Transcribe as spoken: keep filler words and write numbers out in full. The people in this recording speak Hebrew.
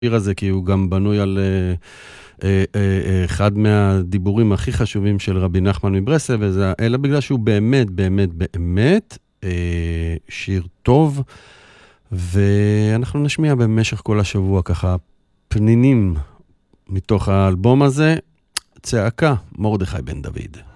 השיר הזה, כי הוא גם בנוי על אה, אה, אה, אחד מהדיבורים הכי חשובים של רבי נחמן מברסלב, וזה, אלא בגלל שהוא באמת, באמת, באמת אה, שיר טוב, ואנחנו נשמיע במשך כל השבוע ככה פנינים מתוך האלבום הזה, צעקה, מרדכי בן דוד.